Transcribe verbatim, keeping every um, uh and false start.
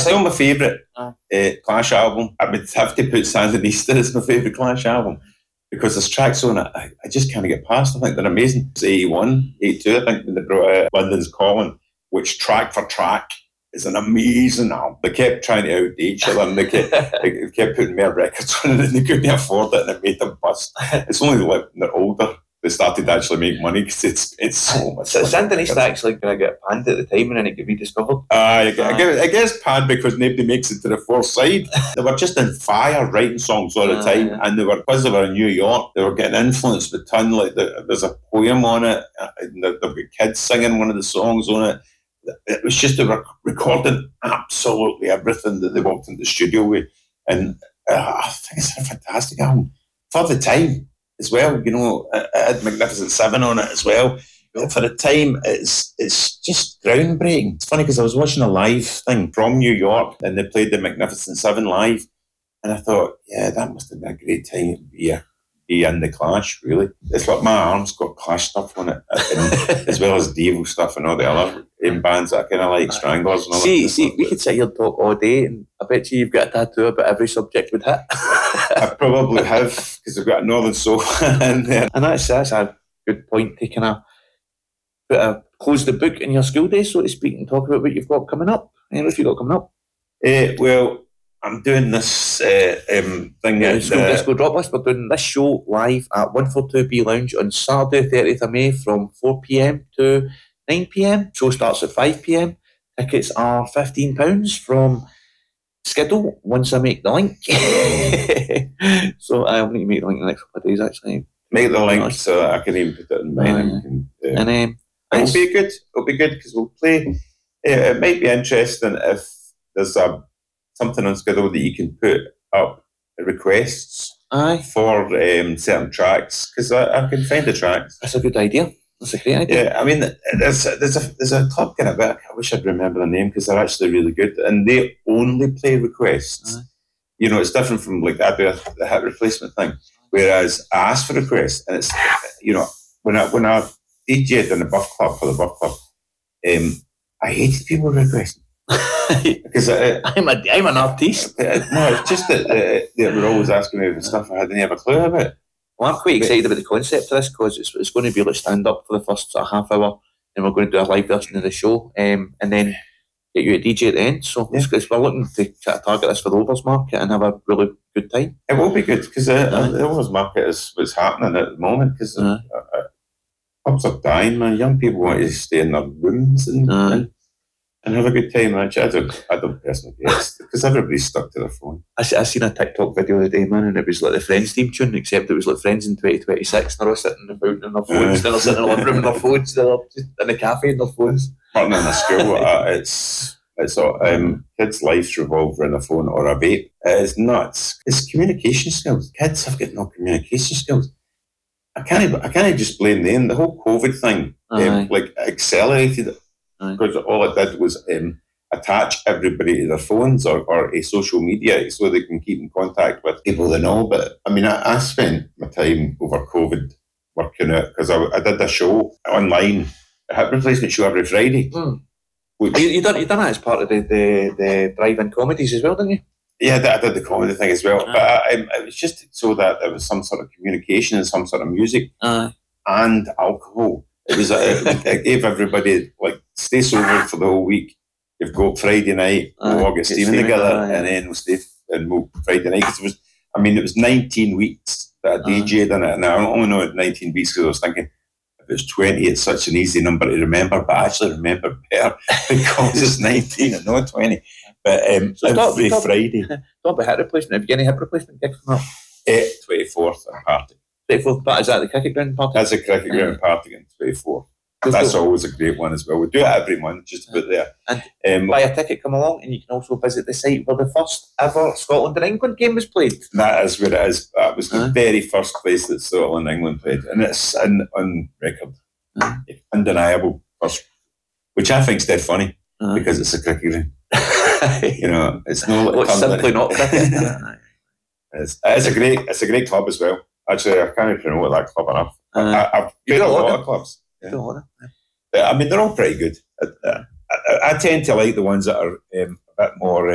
still my favourite uh. uh, Clash album. I would have to put Sandinista as my favourite Clash album because there's tracks on it I, I just can't get past. I think they're amazing. It's eighty-one, eighty-two, I think, when they brought out London's Calling, which track for track is an amazing album. They kept trying to outdo each other and they kept, they kept putting more records on it and they couldn't afford it and it made them bust. It's only like when they're older they started to actually make money because it's it's so much. So Sandinista actually going to get panned at the time and then it could be discovered. Uh, I, I, guess, I guess panned because nobody makes it to the fourth side. They were just on fire writing songs all the time, uh, and they were, because they were in New York, they were getting influenced with ton. Like the, there's a poem on it, and they've got kids singing one of the songs on it. It was just they were recording absolutely everything that they walked in the studio with, and uh, I think it's a fantastic album for the time as well. You know, it had Magnificent Seven on it as well. For the time, it's it's just groundbreaking. It's funny because I was watching a live thing from New York and they played the Magnificent Seven live, and I thought, yeah, that must have been a great time to be, a, be in the Clash, really. It's like my arm's got Clash stuff on it, and, as well as Devo stuff and all the other in bands that I kind of like, Stranglers and all see, that. See, see, we could sit here and talk all day, and I bet you you've got a tattoo about every subject would hit. I probably have, because I've got a Northern Soul in there. And that's, that's a good point to kind of put a, close the book in your school days, so to speak, and talk about what you've got coming up. And what have you got coming up? Uh, well, I'm doing this uh, um, thing. Yeah, at School uh, Disco Drop List. We're doing this show live at one forty-two B Lounge on Saturday, thirtieth of May from four p.m. to nine p.m. Show starts at five p.m. Tickets are fifteen pounds from Skiddle once I make the link. So I'll need to make the link in the next couple of days, actually. Make the link so that I can even put it in mine. Uh, and, uh, and um, it'll be good. It'll be good because we'll play. Uh, it might be interesting if there's a something on Skiddle that you can put up requests aye. for um, certain tracks, because I, I can find the tracks. That's a good idea. That's a great idea. Yeah, I mean, there's there's a there's a club kind of bit. I wish I'd remember the name because they're actually really good, and they only play requests. Aye. You know, it's different from like I do a, the hit replacement thing. Whereas I ask for requests, and it's, you know, when I when I D J'd in the Buff Club for the Buff Club, um, I hated people requesting because I, I'm a I'm an artist. Uh, no, it's just that uh, they were always asking me for stuff I didn't have a clue about. Well, I'm quite excited about the concept of this because it's it's going to be like stand up for the first sort of half hour, and we're going to do a live version of the show, um, and then get you a D J at the end. So yeah. it's, we're looking to try to target this for the Overs market and have a really good time. It will be good because uh, the Overs market is what's happening at the moment because uh, uh, pubs are dying, man. Young people want to stay in their rooms and, uh. and, and have a good time. Actually, I don't, I don't personally guess because everybody's stuck to their phone. I, I seen a TikTok video the other day, man, and it was like the Friends theme tune, except it was like Friends in twenty twenty-six, and they're all sitting about on their phones, uh. they're sitting in the living room on their phones, they're just in the cafe on their phones. Partner in a school, uh, it's it's um, kids' lives revolve around a phone or a vape. It's nuts. It's communication skills. Kids have got no communication skills. I can't. I can't just blame them. The whole COVID thing, um, like accelerated it because all it did was um, attach everybody to their phones or, or a social media so they can keep in contact with people they know. But I mean, I, I spent my time over COVID working out because I, I did a show online. A hip replacement show every Friday. Mm. Which, you, you done you done that as part of the, the, the drive-in comedies as well, didn't you? Yeah, I did the comedy thing as well. Uh, but I, I, it was just so that there was some sort of communication and some sort of music uh, and alcohol. It was uh, it gave everybody like stay sober for the whole week. You've got Friday night, we'll uh, all get steaming together, uh, and then we'll stay and we'll Friday night. Cause it was, I mean, it was nineteen weeks that I D J'd in it, and I only know it nineteen weeks because I was thinking. If it's twenty, it's such an easy number to remember, but I actually remember better because it's nineteen and not twenty. But um, so every talk, Friday. Talk about hip replacement. Have you got any hip replacement gigs coming up? Uh, twenty-fourth at Partick. twenty-fourth, is that the cricket ground Partick? That's a cricket ground Partick in twenty-fourth. That's so, always a great one as well. We do it every month, just about there. And um, buy a ticket, come along, and you can also visit the site where the first ever Scotland and England game was played. That is where it is. That was the uh-huh. very first place that Scotland and England played, and it's in, on record. Uh-huh. Undeniable first, which I think is dead funny uh-huh. because it's a cricket ground. You know, it's no well, it's simply not cricket. it's, it's a great, it's a great club as well. Actually, I can't even promote that club enough. Uh, I, I've been a lot of clubs. Yeah. I mean, they're all pretty good. I, I, I tend to like the ones that are um, a bit more.